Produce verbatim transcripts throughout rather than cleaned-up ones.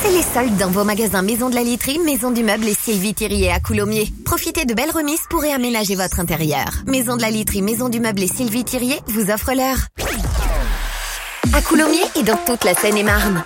C'est les soldes dans vos magasins Maison de la Literie, Maison du Meuble et Sylvie Thirier à Coulommiers. Profitez de belles remises pour réaménager votre intérieur. Maison de la Literie, Maison du Meuble et Sylvie Thirier vous offrent l'heure. À Coulommiers et dans toute la Seine-et-Marne.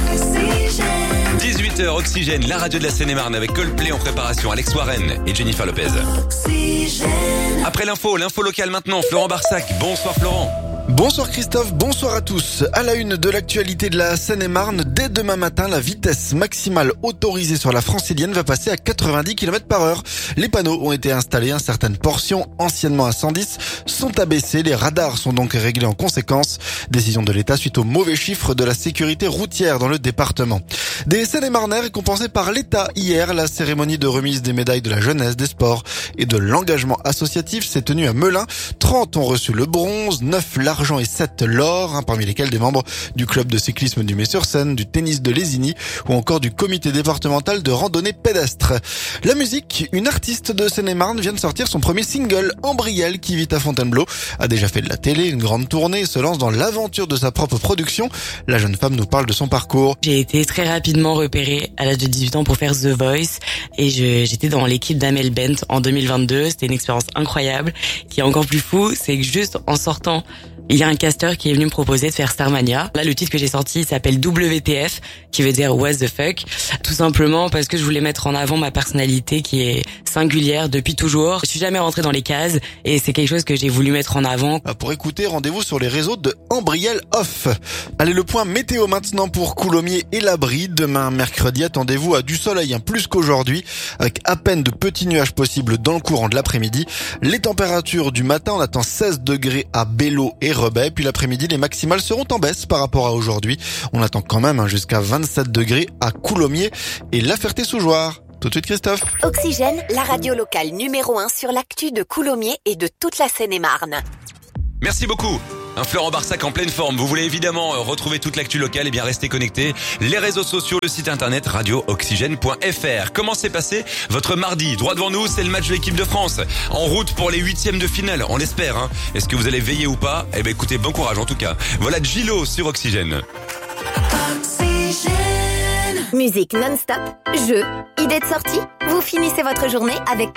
dix-huit heures, Oxygène, la radio de la Seine-et-Marne avec Coldplay en préparation, Alex Warren et Jennifer Lopez. Oxygène. Après l'info, l'info locale maintenant, Florent Barsac. Bonsoir Florent. Bonsoir Christophe, bonsoir à tous. À la une de l'actualité de la Seine-et-Marne, dès demain matin, la vitesse maximale autorisée sur la francilienne va passer à quatre-vingt-dix kilomètres par heure. Les panneaux ont été installés, certaines portions, anciennement à cent dix, sont abaissées. Les radars sont donc réglés en conséquence. Décision de l'État suite aux mauvais chiffres de la sécurité routière dans le département. Des Seine-et-Marnais récompensés par l'État hier. La cérémonie de remise des médailles de la jeunesse, des sports et de l'engagement associatif s'est tenue à Melun. trente ont reçu le bronze, neuf l'argent et sept l'or, hein, parmi lesquels des membres du club de cyclisme du Mets-sur-Seine, du tennis de Lésigny ou encore du comité départemental de randonnée pédestre. La musique, une artiste de Seine-et-Marne vient de sortir son premier single, Ambrielle, qui vit à Fontainebleau, a déjà fait de la télé, une grande tournée et se lance dans l'aventure de sa propre production. La jeune femme nous parle de son parcours. J'ai été très rapidement repérée à l'âge de dix-huit ans pour faire The Voice et je, j'étais dans l'équipe d'Amel Bent en deux mille vingt-deux. C'était une expérience incroyable. Ce qui est encore plus fou, c'est que juste en sortant, il y a un casteur qui est venu me proposer de faire Starmania. Là, le titre que j'ai sorti s'appelle W T F, qui veut dire What the fuck. Tout simplement parce que je voulais mettre en avant ma personnalité qui est singulière depuis toujours. Je suis jamais rentrée dans les cases et c'est quelque chose que j'ai voulu mettre en avant. Pour écouter, rendez-vous sur les réseaux de Ambrielle Off. Allez, le point météo maintenant pour Coulommiers et l'Abri. Demain, mercredi, attendez-vous à du soleil, hein, plus qu'aujourd'hui, avec à peine de petits nuages possibles dans le courant de l'après-midi. Les températures du matin, on attend seize degrés à Bello et Rebais, puis l'après-midi, les maximales seront en baisse par rapport à aujourd'hui. On attend quand même hein, jusqu'à vingt-sept degrés à Coulommiers et La Ferté-sous-Jouarre. Tout de suite Christophe. Oxygène, la radio locale numéro un sur l'actu de Coulommiers et de toute la Seine-et-Marne. Merci beaucoup. Un Florent Barsac en pleine forme. Vous voulez évidemment retrouver toute l'actu locale, et bien restez connectés. Les réseaux sociaux, le site internet radio oxygène point f r. Comment s'est passé votre mardi? Droit devant nous, c'est le match de l'équipe de France. En route pour les huitièmes de finale, on l'espère. Hein. Est-ce que vous allez veiller ou pas? Eh ben écoutez, bon courage en tout cas. Voilà Gilo sur Oxygène. Oxygène. Musique non-stop, jeux, idées de sortie. Vous finissez votre journée avec